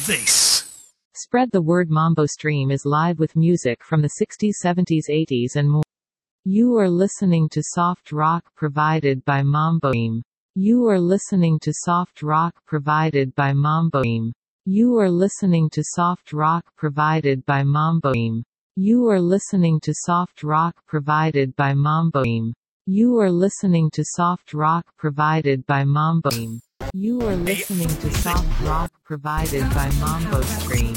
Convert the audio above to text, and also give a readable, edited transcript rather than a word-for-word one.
This. Spread the word. Mambo Stream is live with music from the 60s, 70s, 80s and more. You are listening to soft rock provided by Mambo Stream. You are listening to soft rock provided by Mambo Stream. You are listening to soft rock provided by Mambo Stream. You are listening to soft rock provided by Mambo Stream. You are listening to soft rock provided by Mambo Stream. You are listening to soft rock provided by Mambo Stream.